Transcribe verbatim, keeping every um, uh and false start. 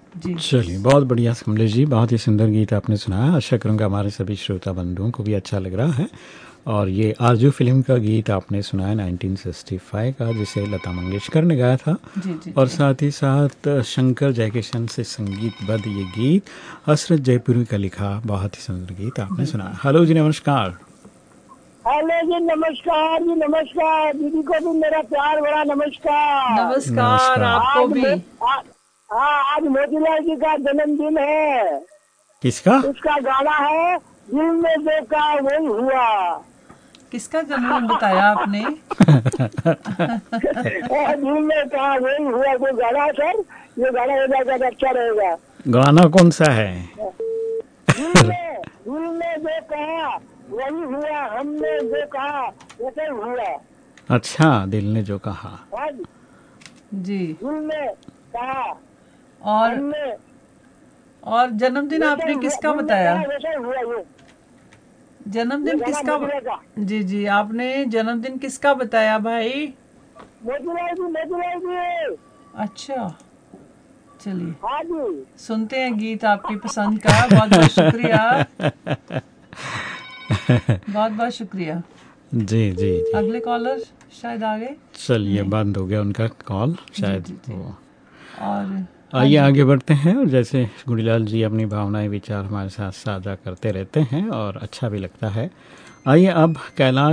जी। चलिए, बहुत बढ़िया कमलेश जी, बहुत ही सुंदर गीत आपने सुनाया। आशा करूँगा हमारे सभी श्रोता बंधुओं को भी अच्छा लग रहा है। और ये आरजू फिल्म का गीत आपने सुनाया नाइनटीन सिक्सटी फाइव का, जिसे लता मंगेशकर ने गाया था। जी जी और जी। साथ ही साथ शंकर जयकिशन से संगीतबद्ध ये गीत हसरत जयपुरी का लिखा बहुत ही सुंदर गीत आपने बिल्कुल। सुनाया। हेलो जी, नमस्कार। हेलो जी, नमस्कार जी, नमस्कार दीदी को भी मेरा प्यार भरा नमस्कार। नमस्कार नमस्कार। आपको आज भी। मो, आ, हाँ, आज मोतीलाल जी का जन्मदिन है। किसका? उसका गाना है दिल में देखा वही हुआ। किसका जन्मदिन बताया आपने? दिल में कहा वही हुआ कोई गाना है सर। ये गाना हो जाएगा तो अच्छा रहेगा। गाना कौन सा है? दिल में दिल में जो कहा वही हुआ, हमने जो कहा वैसे ही हुआ। अच्छा, दिल ने जो कहा। हाँ जी, जी। दिल में कहा और हमने और जन्मदिन वैसे ही आपने हुआ, किसका दिल में बताया? कहा वैसे ही हुआ। ये ये जन्मदिन गाना किसका? मोतीलाल का। जी जी, आपने जन्मदिन किसका बताया भाई? मोतीलाल जी, मोतीलाल जी। अच्छा, चलिए हाँ जी। सुनते हैं गीत आपकी पसंद का। बहुत बहुत शुक्रिया, बहुत बहुत शुक्रिया। जी जी जी। अगले कॉलर शायद आ गए। चलिए, नहीं। बंद हो गया उनका कॉल जी शायद जी जी। वो। और हाँ आइए जी। आगे बढ़ते हैं। और जैसे गुड़ीलाल जी अपनी भावनाएं विचार हमारे साथ साझा करते रहते हैं और अच्छा भी लगता है। आइए अब कैलाश